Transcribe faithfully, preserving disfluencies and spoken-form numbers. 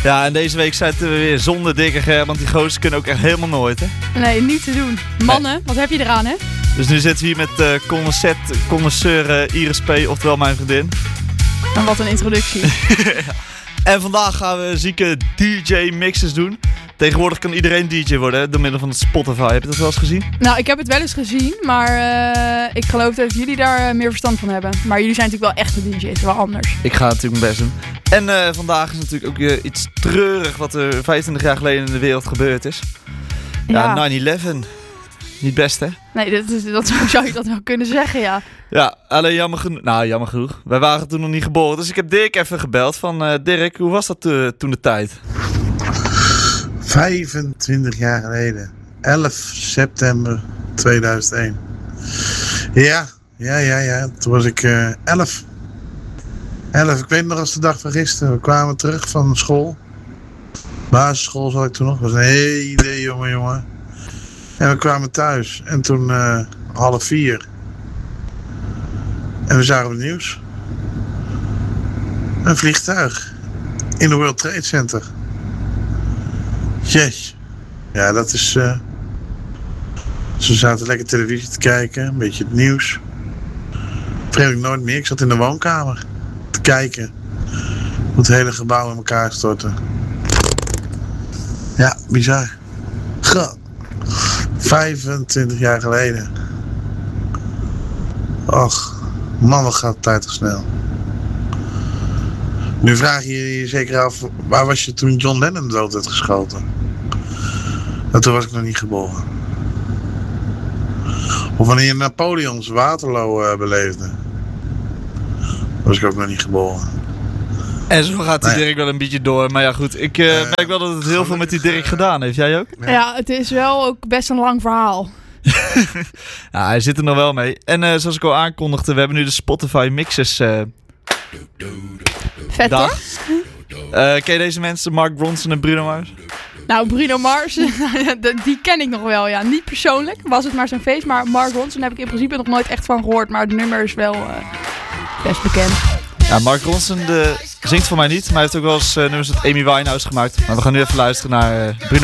Ja, en deze week zitten we weer zonder dikke Ger, want die gozers kunnen ook echt helemaal nooit, hè? Nee, niet te doen. Mannen, nee. Wat heb je eraan, hè? Dus nu zitten we hier met uh, connoisseur, connoisseur uh, Iris P, oftewel mijn vriendin. En wat een introductie. Ja. En vandaag gaan we zieke D J-mixes doen. Tegenwoordig kan iedereen D J worden, hè, door middel van het Spotify. Heb je dat wel eens gezien? Nou, ik heb het wel eens gezien, maar uh, ik geloof dat jullie daar uh, meer verstand van hebben. Maar jullie zijn natuurlijk wel echte D J's, wel anders. Ik ga natuurlijk mijn best doen. En uh, vandaag is natuurlijk ook uh, iets treurig wat er vijfentwintig jaar geleden in de wereld gebeurd is. Ja, ja nine eleven. Niet best, hè? Nee, dat, is, dat zou je dat wel kunnen zeggen, ja. Ja, alleen jammer genoeg. Nou, jammer genoeg. Wij waren toen nog niet geboren. Dus ik heb Dirk even gebeld van... Uh, Dirk, hoe was dat uh, toen de tijd? vijfentwintig jaar geleden. elf september tweeduizend één. Ja, ja, ja, ja. Toen was ik uh, elf. elf, ik weet nog als de dag van gisteren. We kwamen terug van school. Basisschool zat ik toen nog. Dat was een hele jonge jongen. En we kwamen thuis. En toen uh, half vier. En we zagen het nieuws. Een vliegtuig. In de World Trade Center. Yes. Ja, dat is... Uh... Ze zaten lekker televisie te kijken. Een beetje het nieuws. Vergeet ik nooit meer. Ik zat in de woonkamer. Te kijken. Hoe het hele gebouw in elkaar stortte. Ja, bizar. Goh. vijfentwintig jaar geleden. Och, man, wat gaat de tijd toch snel. Nu vraag je je zeker af, waar was je toen John Lennon dood werd geschoten? En toen was ik nog niet geboren. Of wanneer je Napoleons Waterloo uh, beleefde. Was ik ook nog niet geboren. En zo gaat die nee. Dirk wel een beetje door. Maar ja goed, ik uh, uh, merk wel dat het heel veel met die Dirk gedaan heeft. Jij ook? Ja, ja het is wel ook best een lang verhaal. Ja, hij zit er nog wel mee. En uh, zoals ik al aankondigde, we hebben nu de Spotify mixes. Uh, Vet dag. Hoor. Uh, ken je deze mensen? Mark Ronson en Bruno Mars? Nou, Bruno Mars, die ken ik nog wel, ja. Niet persoonlijk, was het maar zo'n feest. Maar Mark Ronson heb ik in principe nog nooit echt van gehoord. Maar het nummer is wel uh, best bekend. Ja, Mark Ronson de, zingt voor mij niet, maar hij heeft ook wel eens uh, nummers met Amy Winehouse gemaakt. Maar we gaan nu even luisteren naar uh, Bruno